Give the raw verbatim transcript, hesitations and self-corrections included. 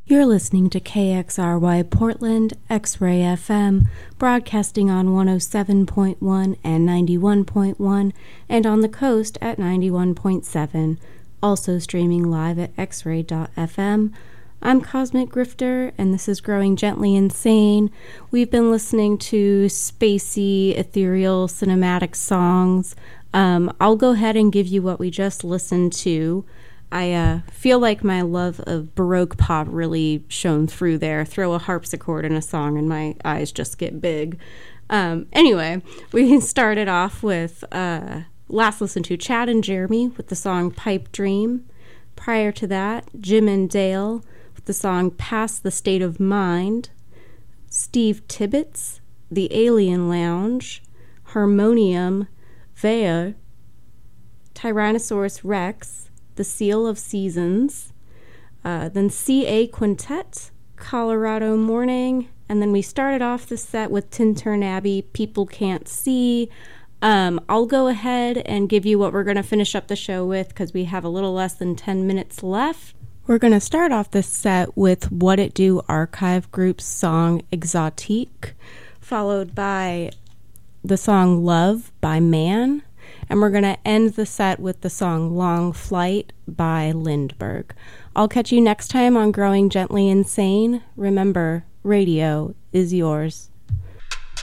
You're listening to K X R Y Portland, X-Ray F M, broadcasting on one oh seven point one and ninety-one point one, and on the coast at ninety-one point seven, also streaming live at x ray dot f m. I'm Cosmic Grifter, and this is Growing Gently Insane. We've been listening to spacey, ethereal, cinematic songs. Um, I'll go ahead and give you what we just listened to. I uh, feel like my love of Baroque pop really shone through there. Throw a harpsichord in a song and my eyes just get big. Um, anyway, we started off with, uh, last listened to Chad and Jeremy with the song Pipe Dream. Prior to that, Jim and Dale with the song Past the State of Mind. Steve Tibbetts, The Alien Lounge. Harmonium, Vea. Tyrannosaurus Rex, The Seal of Seasons, uh, then C A Quintet, Colorado Morning, and then we started off the set with Tintern Abbey, People Can't See. Um, I'll go ahead and give you what we're going to finish up the show with because we have a little less than ten minutes left. We're going to start off this set with What It Do Archive Group's song Exotique, followed by the song Love by Man. And we're going to end the set with the song Long Flight by Lindbergh. I'll catch you next time on Growing Gently Insane. Remember, radio is yours.